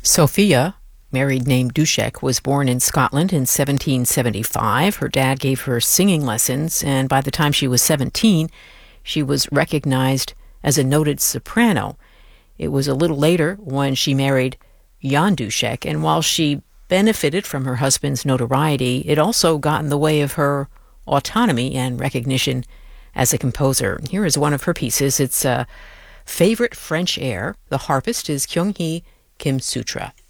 Sophia, married name Dushek, was born in Scotland in 1775. Her dad gave her singing lessons, and by the time she was 17, she was recognized as a noted soprano. It was a little later when she married Jan Dushek, and while she benefited from her husband's notoriety, it also got in the way of her autonomy and recognition as a composer. Here is one of her pieces. It's a favorite French air. The harpist is Kyung-hee Kim Sutra.